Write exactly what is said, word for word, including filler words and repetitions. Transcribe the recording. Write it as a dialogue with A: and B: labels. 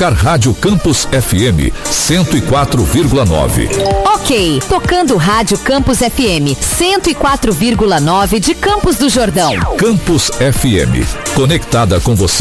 A: tocar Rádio Campus F M cento e quatro vírgula nove.
B: Ok, tocando Rádio Campus F M cento e quatro vírgula nove de Campos do Jordão.
A: Campus F M, conectada com você